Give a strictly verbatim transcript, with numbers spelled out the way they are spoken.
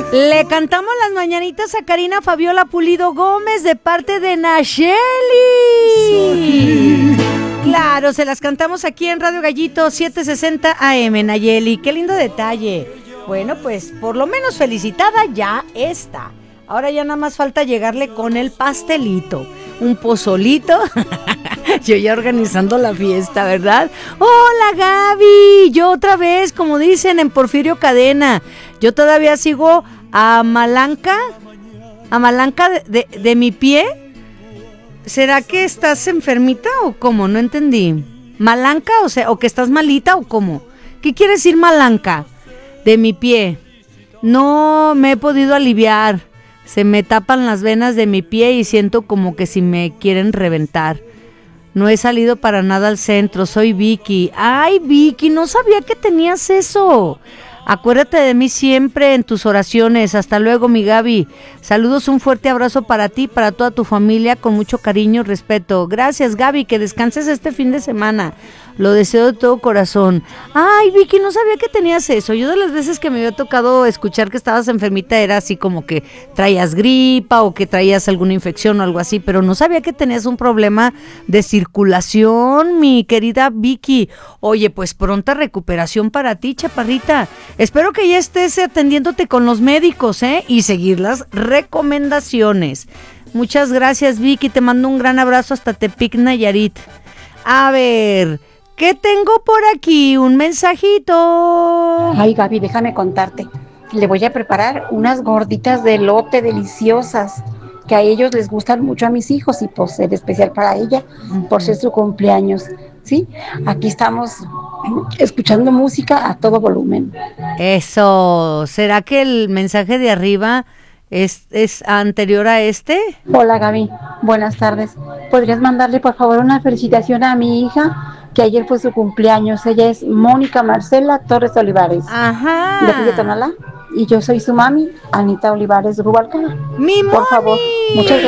Le cantamos las mañanitas a Karina Fabiola Pulido Gómez de parte de Nacheli. Claro, se las cantamos aquí en Radio Gallito setecientos sesenta A M, Nayeli. Qué lindo detalle. Bueno, pues por lo menos felicitada ya está. Ahora ya nada más falta llegarle con el pastelito, un pozolito. Yo ya organizando la fiesta, ¿verdad? Hola Gaby, yo otra vez, como dicen en Porfirio Cadena, yo todavía sigo a Malanca, a Malanca de, de, de mi pie. ¿Será que estás enfermita o cómo? No entendí. ¿Malanca? O sea, ¿o que estás malita o cómo? ¿Qué quiere decir Malanca? De mi pie. No me he podido aliviar. Se me tapan las venas de mi pie y siento como que si me quieren reventar. No he salido para nada al centro. Soy Vicky. Ay, Vicky, no sabía que tenías eso. Acuérdate de mí siempre en tus oraciones. Hasta luego, mi Gaby. Saludos, un fuerte abrazo para ti, para toda tu familia, con mucho cariño y respeto. Gracias, Gaby, que descanses este fin de semana. Lo deseo de todo corazón. Ay, Vicky, no sabía que tenías eso. Yo de las veces que me había tocado escuchar que estabas enfermita era así como que traías gripa o que traías alguna infección o algo así, pero no sabía que tenías un problema de circulación, mi querida Vicky. Oye, pues pronta recuperación para ti, chaparrita. Espero que ya estés atendiéndote con los médicos, ¿eh? Y seguir las recomendaciones. Muchas gracias, Vicky. Te mando un gran abrazo hasta Tepic, Nayarit. A ver, ¿qué tengo por aquí? Un mensajito. Ay, Gaby, déjame contarte. Le voy a preparar unas gorditas de elote deliciosas que a ellos les gustan mucho, a mis hijos, y por ser especial para ella, uh-huh. por ser su cumpleaños. ¿Sí? Aquí estamos escuchando música a todo volumen. Eso. ¿Será que el mensaje de arriba es, es anterior a este? Hola, Gaby. Buenas tardes. ¿Podrías mandarle, por favor, una felicitación a mi hija, que ayer fue su cumpleaños? Ella es Mónica Marcela Torres Olivares. Ajá. De aquí de Tonalá. Y yo soy su mami, Anita Olivares Rubalcaba. ¡Mi Por Moni! favor, muchas